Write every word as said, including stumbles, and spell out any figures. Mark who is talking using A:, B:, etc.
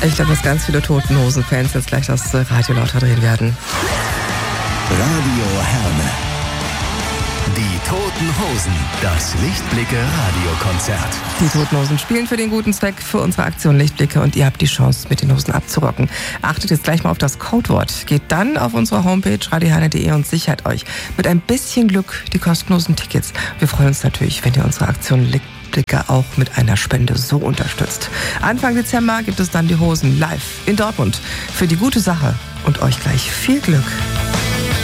A: Ich glaube, dass ganz viele Toten Hosen-Fans jetzt gleich das Radio lauter drehen werden.
B: Radio Herne. Die Toten Hosen. Das Lichtblicke-Radiokonzert.
A: Die Toten Hosen spielen für den guten Zweck für unsere Aktion Lichtblicke und ihr habt die Chance, mit den Hosen abzurocken. Achtet jetzt gleich mal auf das Codewort. Geht dann auf unsere Homepage radio herne punkt de und sichert euch mit ein bisschen Glück die kostenlosen Tickets. Wir freuen uns natürlich, wenn ihr unsere Aktion Lichtblicke auch mit einer Spende so unterstützt. Anfang Dezember gibt es dann die Hosen live in Dortmund für die gute Sache und euch gleich viel Glück.